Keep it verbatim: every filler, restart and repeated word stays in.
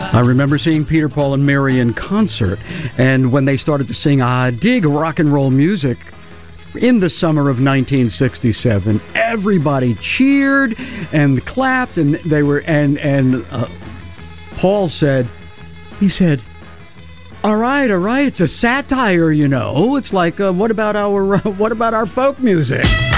I remember seeing Peter, Paul, and Mary in concert, and when they started to sing I Dig Rock and Roll Music in the summer of nineteen sixty-seven, everybody cheered and clapped, and they were, and, and uh, Paul said, he said, all right, all right, it's a satire, you know. It's like, uh, what about our, uh, what about our folk music?